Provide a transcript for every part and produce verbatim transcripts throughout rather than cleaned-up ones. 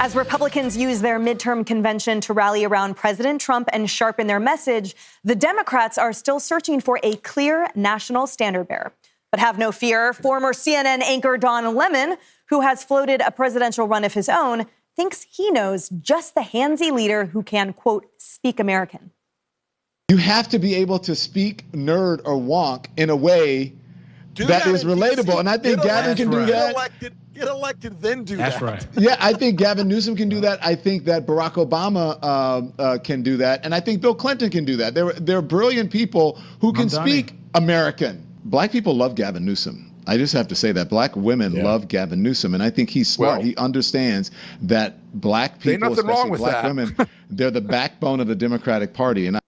As Republicans use their midterm convention to rally around President Trump and sharpen their message, the Democrats are still searching for a clear national standard bearer. But have no fear, former C N N anchor Don Lemon, who has floated a presidential run of his own, thinks he knows just the handsy leader who can, quote, speak American. You have to be able to speak nerd or wonk in a way do that, that is relatable. And I think get Gavin can right. do that. Get elected, get elected, then do That's that. That's right. Yeah, I think Gavin Newsom can do that. I think that Barack Obama uh, uh, can do that. And I think Bill Clinton can do that. They're, they're brilliant people who can speak American. Black people love Gavin Newsom. I just have to say that black women yeah. love Gavin Newsom, and I think he's smart. Well, he understands that black people, especially black that. women, they're the backbone of the Democratic Party. And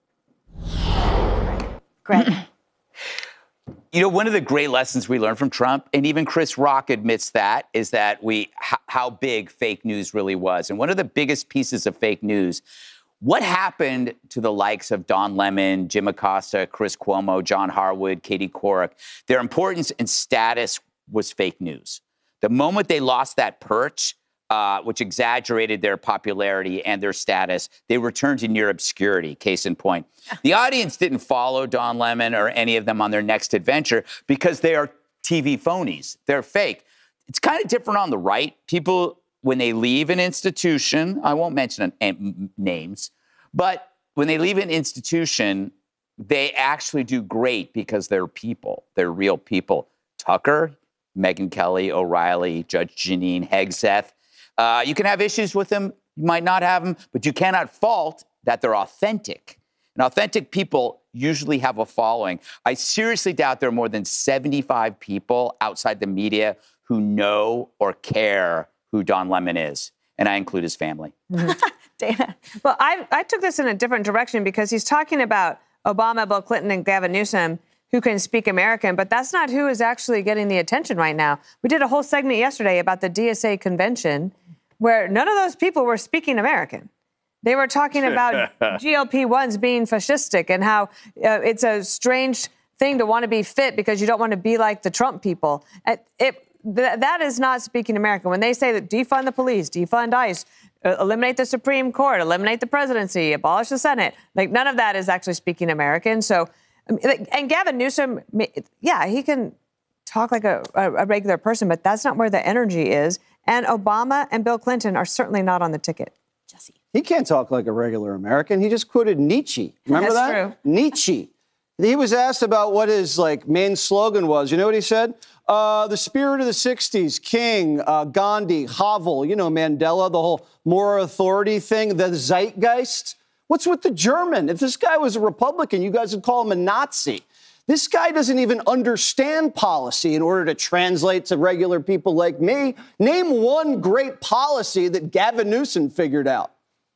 I- Greg. You know, one of the great lessons we learned from Trump, and even Chris Rock admits that, is that we h- how big fake news really was. And one of the biggest pieces of fake news, what happened to the likes of Don Lemon, Jim Acosta, Chris Cuomo, John Harwood, Katie Couric? Their importance and status was fake news. The moment they lost that perch, uh, which exaggerated their popularity and their status, they returned to near obscurity, case in point. The audience didn't follow Don Lemon or any of them on their next adventure because they are T V phonies. They're fake. It's kind of different on the right. People, when they leave an institution, I won't mention an, names, but when they leave an institution, they actually do great because they're people. They're real people. Tucker, Megyn Kelly, O'Reilly, Judge Jeanine Hegseth. Uh, you can have issues with them. You might not have them, but you cannot fault that they're authentic. And authentic people usually have a following. I seriously doubt there are more than seventy-five people outside the media who know or care who Don Lemon is. And I include his family. Mm-hmm. Dana. Well, I, I took this in a different direction because he's talking about Obama, Bill Clinton, and Gavin Newsom, who can speak American, but that's not who is actually getting the attention right now. We did a whole segment yesterday about the D S A convention where none of those people were speaking American. They were talking about G L P ones being fascistic and how uh, it's a strange thing to want to be fit because you don't want to be like the Trump people. It, it, th- that is not speaking American. When they say that defund the police, defund ICE, uh, eliminate the Supreme Court, eliminate the presidency, abolish the Senate, like none of that is actually speaking American. So, and Gavin Newsom, yeah, he can talk like a, a regular person, but that's not where the energy is. And Obama and Bill Clinton are certainly not on the ticket. Jesse. He can't talk like a regular American. He just quoted Nietzsche. Remember That's that? True. Nietzsche. He was asked about what his like main slogan was. You know what he said? Uh, the spirit of the sixties, King, uh, Gandhi, Havel, you know, Mandela, the whole more authority thing, the zeitgeist. What's with the German? If this guy was a Republican, you guys would call him a Nazi. This guy doesn't even understand policy in order to translate to regular people like me. Name one great policy that Gavin Newsom figured out.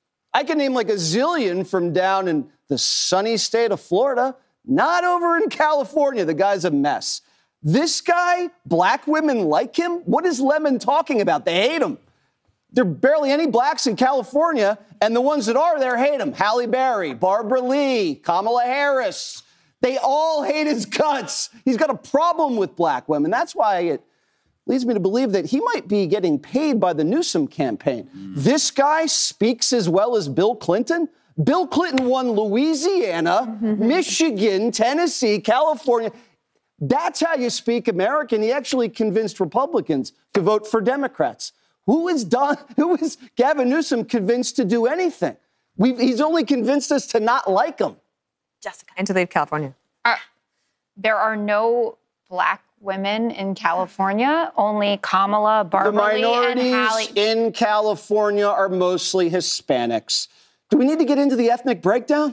I can name like a zillion from down in the sunny state of Florida, not over in California. The guy's a mess. This guy, black women like him. What is Lemon talking about? They hate him. There are barely any blacks in California, and the ones that are there hate him. Halle Berry, Barbara Lee, Kamala Harris. They all hate his guts. He's got a problem with black women. That's why it leads me to believe that he might be getting paid by the Newsom campaign. Mm. This guy speaks as well as Bill Clinton. Bill Clinton won Louisiana, Michigan, Tennessee, California. That's how you speak American. He actually convinced Republicans to vote for Democrats. Who is Don, who is Gavin Newsom convinced to do anything? We've, he's only convinced us to not like him. Jessica. And to leave California. Uh, there are no black women in California, only Kamala, Barbara Lee, and Halle. The minorities in California are mostly Hispanics. Do we need to get into the ethnic breakdown?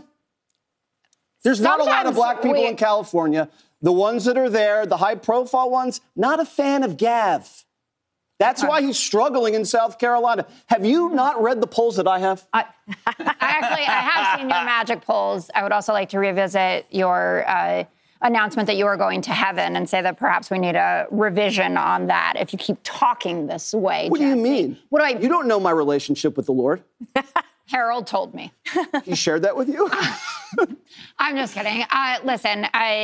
There's Sometimes not a lot of black people we... in California. The ones that are there, the high-profile ones, not a fan of Gav. That's why he's struggling in South Carolina. Have you not read the polls that I have? I, I actually, I have seen your magic polls. I would also like to revisit your uh, announcement that you are going to heaven and say that perhaps we need a revision on that if you keep talking this way. What Jesse. do you mean? What do I? You don't know my relationship with the Lord. Harold told me. He shared that with you? I'm just kidding. Uh, listen, I.